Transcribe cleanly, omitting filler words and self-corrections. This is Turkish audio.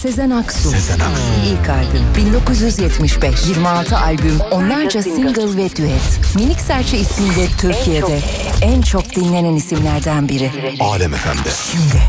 Sezen Aksu. İlk albüm 1975. 26 albüm, onlarca single ve düet. Minik Serçe ismiyle Türkiye'de en çok dinlenen isimlerden biri. Alem FM'de. Şimdi.